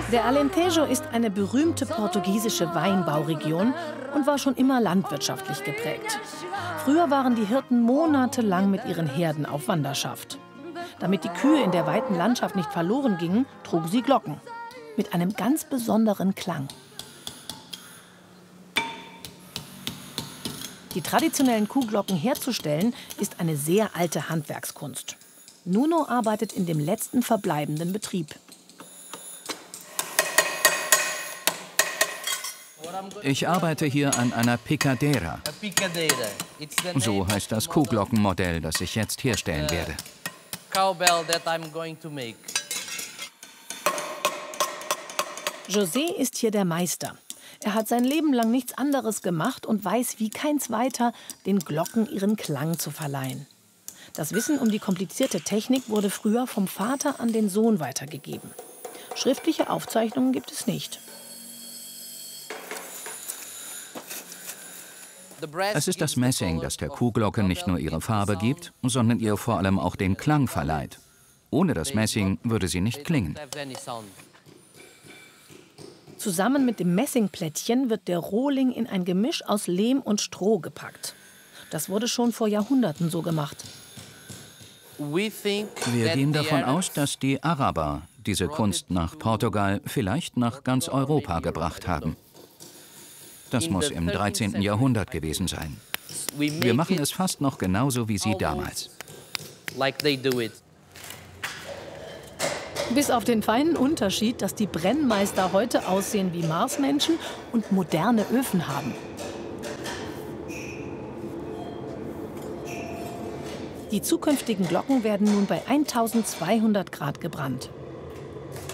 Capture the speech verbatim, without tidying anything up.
Der Alentejo ist eine berühmte portugiesische Weinbauregion und war schon immer landwirtschaftlich geprägt. Früher waren die Hirten monatelang mit ihren Herden auf Wanderschaft. Damit die Kühe in der weiten Landschaft nicht verloren gingen, trugen sie Glocken mit einem ganz besonderen Klang. Die traditionellen Kuhglocken herzustellen, ist eine sehr alte Handwerkskunst. Nuno arbeitet in dem letzten verbleibenden Betrieb. Ich arbeite hier an einer Picadeira. So heißt das Kuhglockenmodell, das ich jetzt herstellen werde. José ist hier der Meister. Er hat sein Leben lang nichts anderes gemacht und weiß wie kein Zweiter, den Glocken ihren Klang zu verleihen. Das Wissen um die komplizierte Technik wurde früher vom Vater an den Sohn weitergegeben. Schriftliche Aufzeichnungen gibt es nicht. Es ist das Messing, das der Kuhglocke nicht nur ihre Farbe gibt, sondern ihr vor allem auch den Klang verleiht. Ohne das Messing würde sie nicht klingen. Zusammen mit dem Messingplättchen wird der Rohling in ein Gemisch aus Lehm und Stroh gepackt. Das wurde schon vor Jahrhunderten so gemacht. Wir gehen davon aus, dass die Araber diese Kunst nach Portugal, vielleicht nach ganz Europa gebracht haben. Das muss im dreizehnten Jahrhundert gewesen sein. Wir machen es fast noch genauso wie sie damals. Bis auf den feinen Unterschied, dass die Brennmeister heute aussehen wie Marsmenschen und moderne Öfen haben. Die zukünftigen Glocken werden nun bei eintausendzweihundert Grad gebrannt.